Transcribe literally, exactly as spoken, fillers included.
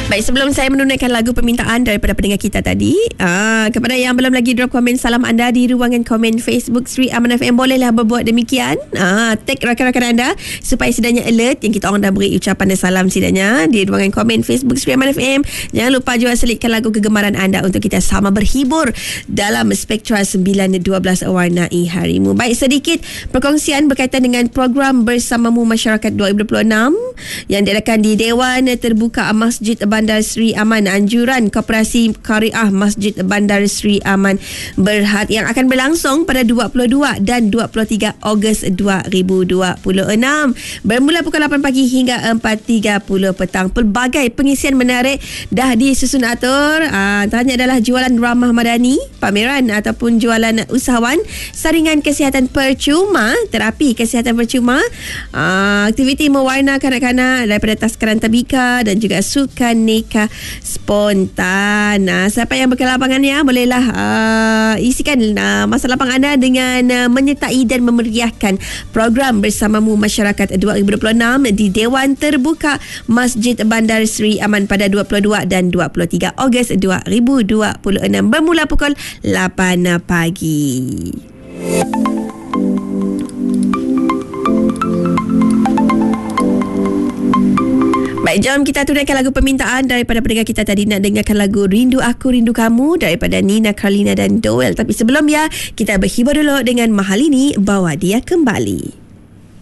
Baik, sebelum saya menunaikan lagu permintaan daripada pendengar kita tadi, aa, kepada yang belum lagi drop komen salam anda di ruangan komen Facebook Sri Aman F M, bolehlah berbuat demikian. Aa, tag rakan-rakan anda supaya sedanya alert yang kita orang dah beri ucapan dan salam sedanya di ruangan komen Facebook Sri Aman F M. Jangan lupa juga selitkan lagu kegemaran anda untuk kita sama berhibur dalam Spektra sembilan dua belas Warnai Harimu. Baik, sedikit perkongsian berkaitan dengan program Bersamamu Masyarakat dua ribu dua puluh enam yang diadakan di Dewan Terbuka Masjid Bandar Sri Aman. Anjuran Koperasi Qariah Masjid Bandar Sri Aman Berhad yang akan berlangsung pada dua puluh dua dan dua puluh tiga Ogos dua ribu dua puluh enam bermula pukul lapan pagi hingga empat tiga puluh petang. Pelbagai pengisian menarik dah disusun atur. Aa, antaranya adalah jualan ramah madani, pameran ataupun jualan usahawan, saringan kesihatan percuma, terapi kesihatan percuma, aa, aktiviti mewarna kanak-kanak daripada taskaran tabika dan juga sukan nikah spontan. Nah, siapa yang berkelapangannya bolehlah uh, isikan uh, masa lapang anda dengan uh, menyertai dan memeriahkan program Bersamamu Masyarakat dua ribu dua puluh enam di Dewan Terbuka Masjid Bandar Sri Aman pada dua puluh dua dan dua puluh tiga Ogos dua ribu dua puluh enam bermula pukul lapan pagi. Baik, jom kita tunaikan lagu permintaan daripada pendengar kita tadi. Nak dengarkan lagu Rindu Aku Rindu Kamu daripada Nina Carlina dan Doel. Tapi sebelum ya, kita berhibur dulu dengan Mahalini Bawa Dia Kembali.